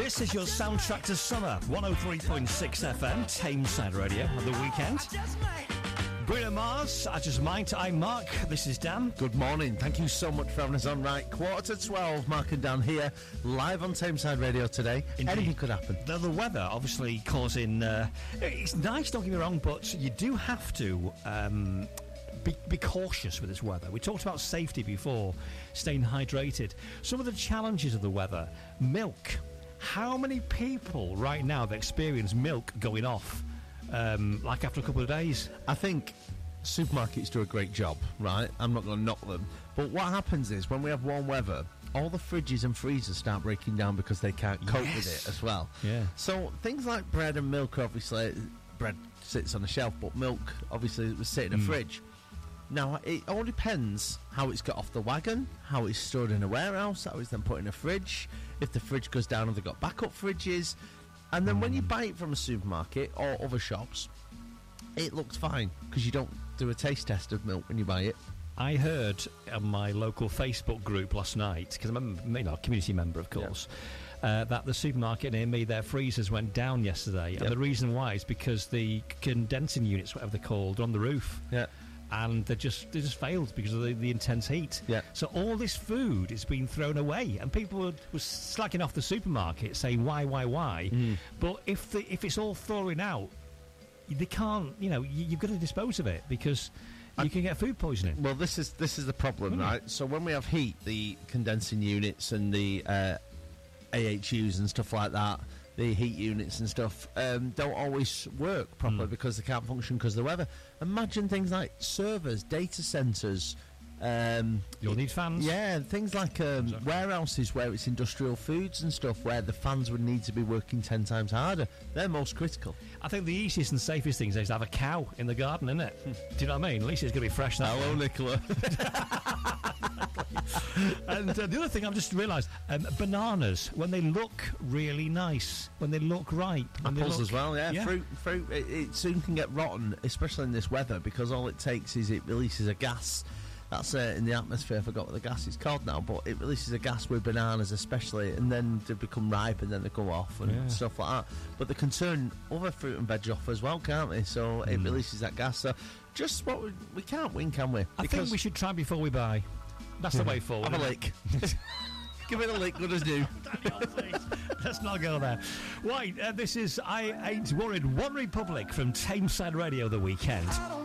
This is your soundtrack to summer. 103.6 FM, Tameside Radio at the weekend. Bruno Mars, I Just Might. I'm Mark. This is Dan. Good morning. Thank you so much for having us on. Right, 11:45, Mark and Dan here, live on Tameside Radio today. Indeed. Anything could happen. The weather obviously causing... it's nice, don't get me wrong, but you do have to... Be cautious with this weather. We talked about safety before, staying hydrated. Some of the challenges of the weather. Milk. How many people right now have experienced milk going off, like after a couple of days? I think supermarkets do a great job, right? I'm not going to knock them. But what happens is, when we have warm weather, all the fridges and freezers start breaking down because they can't cope with it as well. Yeah. So things like bread and milk, obviously, bread sits on a shelf, but milk, obviously, was sitting in a fridge. Now, it all depends how it's got off the wagon, how it's stored in a warehouse, how it's then put in a fridge, if the fridge goes down, have they got backup fridges. And then when you buy it from a supermarket or other shops, it looks fine, because you don't do a taste test of milk when you buy it. I heard on my local Facebook group last night, because I'm a community member, of course, that the supermarket near me, their freezers went down yesterday. And the reason why is because the condensing units, whatever they're called, are on the roof. Yeah. And they just failed because of the intense heat. Yeah. So all this food is being thrown away, and people were slacking off the supermarket, saying why? But if it's all thawing out, they can't. You've got to dispose of it because you can get food poisoning. Well, this is the problem, right? So when we have heat, the condensing units and the AHUs and stuff like that, the heat units and stuff, don't always work properly because they can't function because of the weather. Imagine things like servers, data centres. You'll need fans. Yeah, things like warehouses where it's industrial foods and stuff, where the fans would need to be working 10 times harder. They're most critical. I think the easiest and safest thing is to have a cow in the garden, isn't it? Do you know what I mean? At least it's going to be fresh. Hello, Nicola. And the other thing I've just realised, bananas, when they look really nice, when they look ripe. Apples as well, yeah. Fruit, it soon can get rotten, especially in this weather, because all it takes is it releases a gas. That's in the atmosphere. I forgot what the gas is called now, but it releases a gas with bananas especially, and then they become ripe and then they go off and stuff like that. But they can turn other fruit and veg off as well, can't they? So it releases that gas. So just what we can't win, can we? I think we should try before we buy. That's the way forward. Have a lick. Give it a lick, good as new. Let's not go there. Right, this is I Ain't Worried, One Republic from Tameside Radio, the weekend.